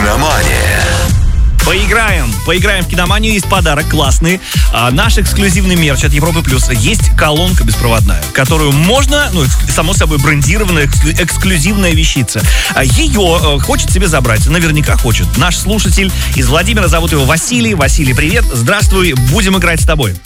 Киномания. Поиграем в киноманию. Есть подарок классный. Наш эксклюзивный мерч от Европы Плюс. Есть колонка беспроводная, которую можно, само собой, брендированная, эксклюзивная вещица. Ее хочет себе забрать. Наверняка хочет. Наш слушатель из Владимира, зовут его Василий. Василий, привет. Здравствуй. Будем играть с тобой.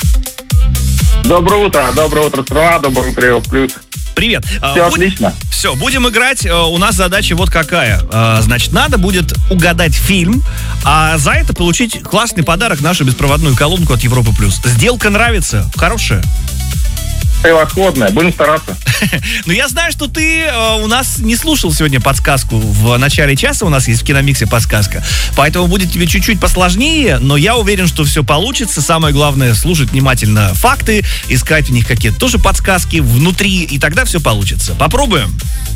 Доброе утро, страна. Доброе утро, Европа Плюс. Привет. Все отлично. Все, будем играть. У нас задача вот какая. Значит, надо будет угадать фильм, а за это получить классный подарок, нашу беспроводную колонку от Европы Плюс. Сделка нравится? Хорошая? Превосходная. Будем стараться. Ну, я знаю, что ты у нас не слушал сегодня подсказку. В начале часа у нас есть в Киномиксе подсказка. Поэтому будет тебе чуть-чуть посложнее, но я уверен, что все получится. Самое главное — слушать внимательно факты, искать в них какие-то тоже подсказки внутри, и тогда все получится. Попробуем?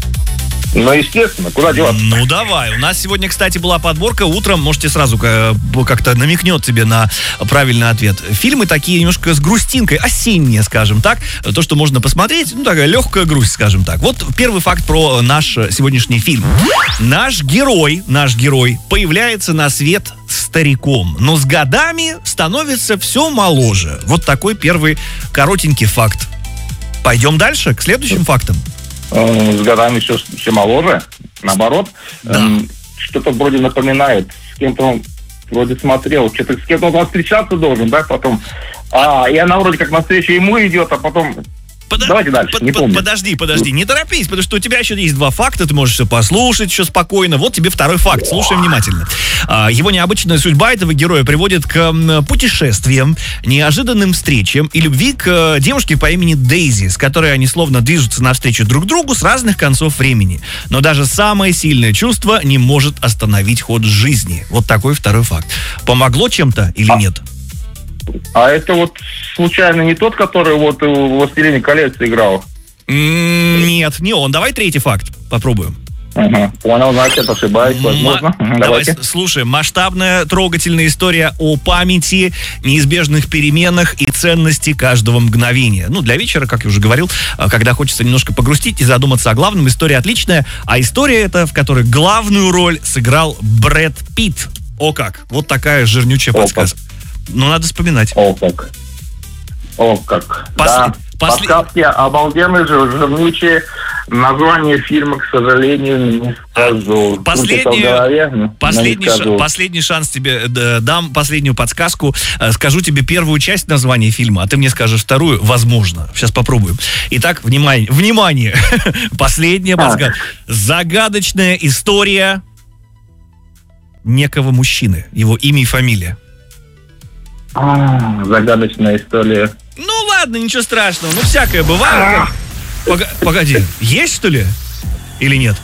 Ну, естественно, куда деваться? Ну, давай. У нас сегодня, кстати, была подборка. Утром, можете сразу как-то намекнет тебе на правильный ответ. Фильмы такие немножко с грустинкой, осенние, скажем так. То, что можно посмотреть, такая легкая грусть, скажем так. Вот первый факт про наш сегодняшний фильм. Наш герой появляется на свет стариком, но с годами становится все моложе. Вот такой первый коротенький факт. Пойдем дальше, к следующим фактам. С годами все моложе, наоборот. Да. Что-то вроде напоминает. С кем-то он вроде смотрел, что-то с кем-то он встречаться должен, да, потом. И она вроде как навстречу ему идет, а потом... Давайте дальше, не помню. Подожди, не торопись, потому что у тебя еще есть два факта, ты можешь все послушать еще спокойно. Вот тебе второй факт, слушай внимательно. Его необычная судьба этого героя приводит к путешествиям, неожиданным встречам и любви к девушке по имени Дейзи, с которой они словно движутся навстречу друг другу с разных концов времени. Но даже самое сильное чувство не может остановить ход жизни. Вот такой второй факт. Помогло чем-то или нет? А это вот случайно не тот, который вот в «Властелине колец» играл? Нет, не он. Давай третий факт попробуем. Понял, значит, ошибаюсь, возможно. Давайте. Слушай, масштабная, трогательная история о памяти, неизбежных переменах и ценности каждого мгновения. Для вечера, как я уже говорил, когда хочется немножко погрустить и задуматься о главном, история отличная. А история эта, в которой главную роль сыграл Брэд Питт. О как! Вот такая жирнючая подсказка. Надо вспоминать. О как. Подсказки обалденные, жирнючие. Название фильма, к сожалению, не скажу. Последний шанс тебе дам, последнюю подсказку. Скажу тебе первую часть названия фильма, а ты мне скажешь вторую, возможно. Сейчас попробуем. Итак, внимание. Последняя подсказка. Загадочная история некого мужчины. Его имя и фамилия. Загадочная история. Ладно, ничего страшного. Всякое бывает. Погоди, есть, что ли? Или нет?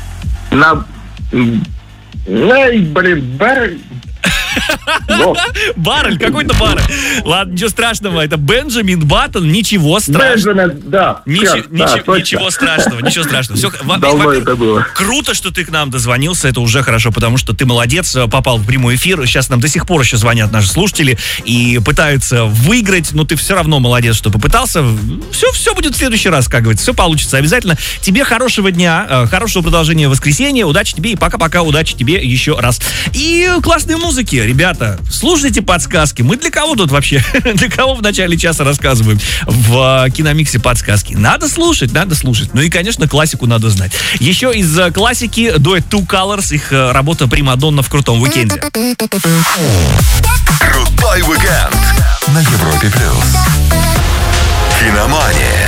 Баррель, какой-то баррель. Ладно, ничего страшного. Это Бенджамин Баттон. Ничего страшного. Ничего страшного. Все, круто, что ты к нам дозвонился. Это уже хорошо, потому что ты молодец, попал в прямой эфир. Сейчас нам до сих пор еще звонят наши слушатели и пытаются выиграть, но ты все равно молодец, что попытался. Все будет в следующий раз, как говорится. Все получится обязательно. Тебе хорошего дня, хорошего продолжения воскресенья. Удачи тебе и пока-пока. Удачи тебе еще раз. И классной музыки. Ребята, слушайте подсказки. Мы для кого тут вообще? Для кого в начале часа рассказываем в Киномиксе подсказки? Надо слушать. Ну и, конечно, классику надо знать. Еще из классики дуэт Two Colors, их работа «Примадонна» в крутом уикенде. Крутой уикенд на Европе Плюс. Киномания.